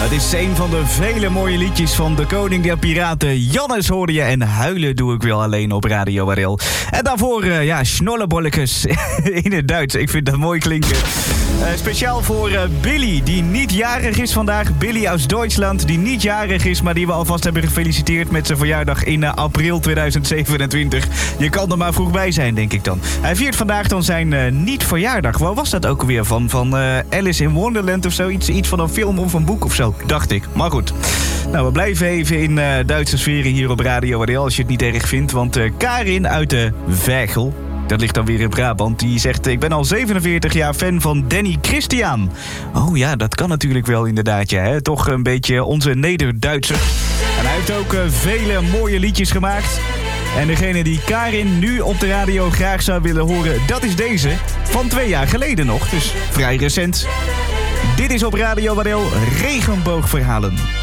Het is een van de vele mooie liedjes van de koning der piraten. Jannes hoorde je en huilen doe ik wel alleen op Radio Warel. En daarvoor, schnollebolletjes in het Duits. Ik vind dat mooi klinken. Speciaal voor Billy, die niet jarig is vandaag. Billy uit Duitsland, die niet jarig is, maar die we alvast hebben gefeliciteerd met zijn verjaardag in april 2027. Je kan er maar vroeg bij zijn, denk ik dan. Hij viert vandaag dan zijn niet-verjaardag. Waar was dat ook weer van? Van Alice in Wonderland of zo? Iets van een film of een boek of zo, dacht ik. Maar goed. Nou, we blijven even in Duitse sferen hier op Radio Warel, als je het niet erg vindt. Want Karin uit de Veghel, dat ligt dan weer in Brabant, die zegt: ik ben al 47 jaar fan van Danny Christian. Oh ja, dat kan natuurlijk wel inderdaad, ja. Hè? Toch een beetje onze Neder-Duitser. En hij heeft ook vele mooie liedjes gemaakt. En degene die Karin nu op de radio graag zou willen horen, dat is deze. Van 2 jaar geleden nog, dus vrij recent. Dit is op Radio Warel Regenboogverhalen.